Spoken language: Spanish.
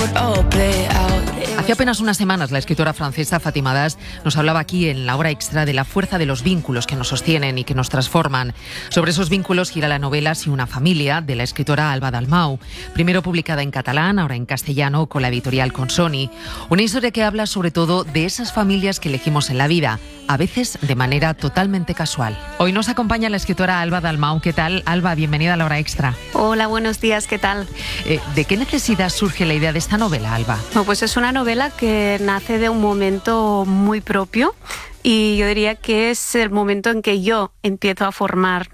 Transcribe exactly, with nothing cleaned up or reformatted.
Hace apenas unas semanas la escritora francesa Fátima Das nos hablaba aquí en la hora extra de la fuerza de los vínculos que nos sostienen y que nos transforman. Sobre esos vínculos gira la novela Si una familia, de la escritora Alba Dalmau, primero publicada en catalán, ahora en castellano con la editorial Consoni. Una historia que habla sobre todo de esas familias que elegimos en la vida, a veces de manera totalmente casual. Hoy nos acompaña la escritora Alba Dalmau. ¿Qué tal, Alba? Bienvenida a la hora extra. Hola, buenos días, ¿qué tal? Eh, ¿De qué necesidad surge la idea de esta novela, Alba? Bueno, pues es una novela que nace de un momento muy propio y yo diría que es el momento en que yo empiezo a formar